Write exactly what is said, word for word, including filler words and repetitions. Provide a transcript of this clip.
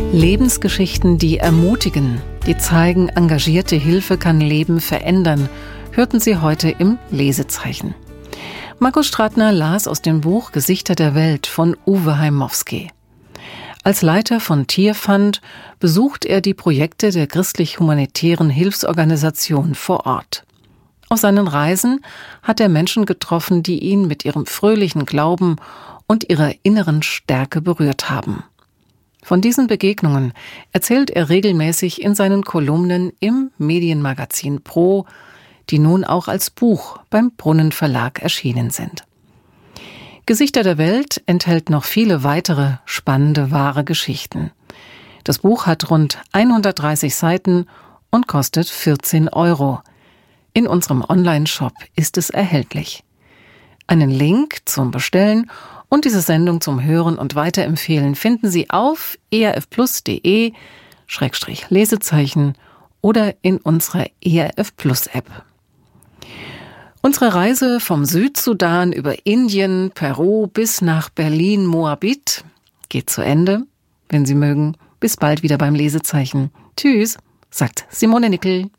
Lebensgeschichten, die ermutigen, die zeigen, engagierte Hilfe kann Leben verändern, hörten Sie heute im Lesezeichen. Markus Stratner las aus dem Buch Gesichter der Welt von Uwe Heimowski. Als Leiter von Tierfund besucht er die Projekte der christlich-humanitären Hilfsorganisation vor Ort. Auf seinen Reisen hat er Menschen getroffen, die ihn mit ihrem fröhlichen Glauben und ihrer inneren Stärke berührt haben. Von diesen Begegnungen erzählt er regelmäßig in seinen Kolumnen im Medienmagazin Pro, die nun auch als Buch beim Brunnen Verlag erschienen sind. Gesichter der Welt enthält noch viele weitere spannende, wahre Geschichten. Das Buch hat rund hundertdreißig Seiten und kostet vierzehn Euro. In unserem Online-Shop ist es erhältlich. Einen Link zum Bestellen und diese Sendung zum Hören und Weiterempfehlen finden Sie auf erfplus.de Schrägstrich Lesezeichen oder in unserer E R F Plus App. Unsere Reise vom Südsudan über Indien, Peru bis nach Berlin-Moabit geht zu Ende. Wenn Sie mögen, bis bald wieder beim Lesezeichen. Tschüss, sagt Simone Nickel.